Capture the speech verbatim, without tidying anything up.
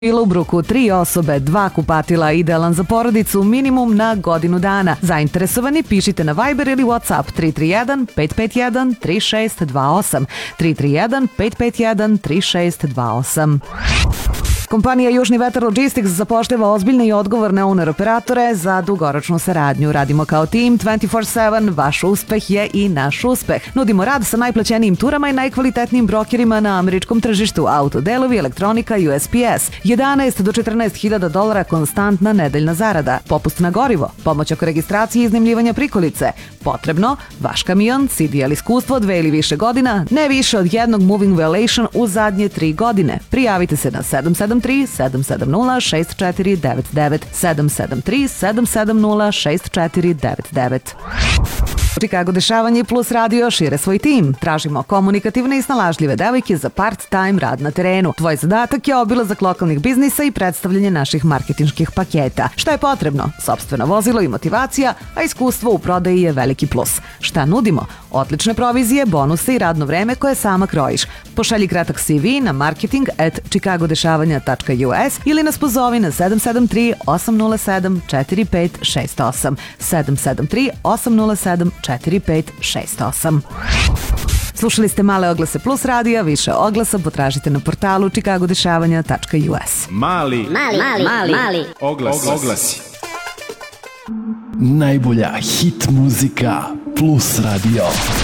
Ilubruku, tri osobe, dva kupatila, idealan za porodicu, minimum na godinu dana. Zainteresovani pišite na Viber ili WhatsApp tri tri jedan pet pet jedan tri šest dva osam tri tri jedan pet pet jedan tri šest dva osam. Kompanija Južni vetar Logistics zapošljava ozbiljne i odgovorne owner operatore za dugoročnu saradnju. Radimo kao tim dvanaest četiri sedam, vaš uspeh je i naš uspeh. Nudimo rad sa najplaćenijim turama i najkvalitetnijim brokerima na američkom tržištu, autodelovi, elektronika i U S P S. jedanaest do četrnaest hiljada dolara konstantna nedeljna zarada. Popust na gorivo, pomoć oko registracije i iznajmljivanja prikolice. Potrebno, vaš kamion, C D L iskustvo, dve ili više godina, ne više od jednog moving violation u zadnje tri godine. Prijavite se na sedam sedam tri sedam sedam nula šest četiri devet devet sedam sedam tri sedam sedam nula šest četiri devet devet. Chicago dešavanje plus radio šire svoj tim. Tražimo komunikativne i snalažljive devojke za part-time rad na terenu. Tvoj zadatak je obilazak lokalnih biznisa i predstavljanje naših marketinških paketa. Šta je potrebno? Sopstveno vozilo i motivacija, a iskustvo u prodaji je veliki plus. Šta nudimo? Odlične provizije, bonuse i radno vreme koje sama krojiš. Pošalji kratak C V na marketing at chicagodešavanja tačka u s ili nas pozovi na sedam sedam tri osam nula sedam četiri pet šest osam sedam sedam tri osam nula sedam četiri pet šest osam. Slušali ste Male oglase plus radija, više oglasa potražite na portalu chicagodešavanja tačka u s. Mali, mali, mali, mali, mali. Oglas. Oglasi. Najbolja hit muzika plus radio.